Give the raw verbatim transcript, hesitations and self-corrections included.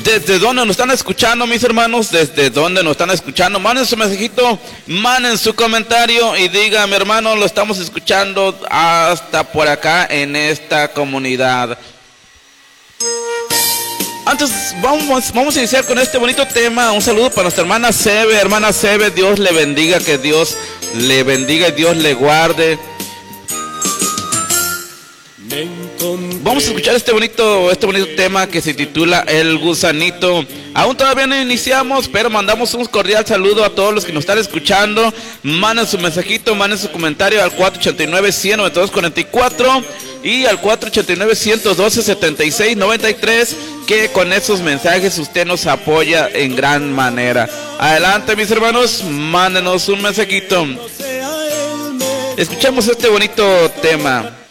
¿Desde dónde nos están escuchando, mis hermanos? ¿Desde dónde nos están escuchando? Manden su mensajito, manden su comentario y diga, mi hermano, lo estamos escuchando hasta por acá en esta comunidad. Antes, vamos, vamos a iniciar con este bonito tema. Un saludo para nuestra hermana Sebe. Hermana Sebe, Dios le bendiga, que Dios le bendiga y Dios le guarde. Vamos a escuchar este bonito, este bonito tema que se titula El Gusanito. Aún todavía no iniciamos, pero mandamos un cordial saludo a todos los que nos están escuchando. Manden su mensajito, manden su comentario al cuatro ocho nueve, cien, noventa y dos cuarenta y cuatro y al cuatro ocho nueve, ciento doce, setenta y seis noventa y tres, que con esos mensajes usted nos apoya en gran manera. Adelante, mis hermanos, mándenos un mensajito. Escuchamos este bonito tema.